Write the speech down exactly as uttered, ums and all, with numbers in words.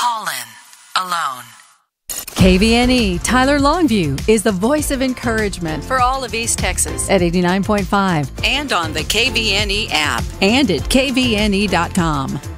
Call in alone. K V N E Tyler Longview is the voice of encouragement for all of East Texas at eighty-nine point five And on the K V N E app. and at K V N E dot com.